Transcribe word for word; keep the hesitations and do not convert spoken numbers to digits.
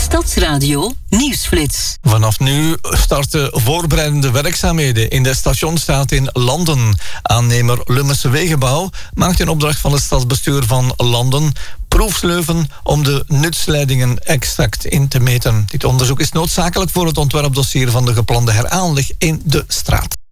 Stadsradio Nieuwsflits. Vanaf nu starten voorbereidende werkzaamheden in de Stationsstraat in Landen. Aannemer Lummese Wegenbouw maakt in opdracht van het stadsbestuur van Landen proefsleuven om de nutsleidingen exact in te meten. Dit onderzoek is noodzakelijk voor het ontwerpdossier van de geplande heraanleg in de straat.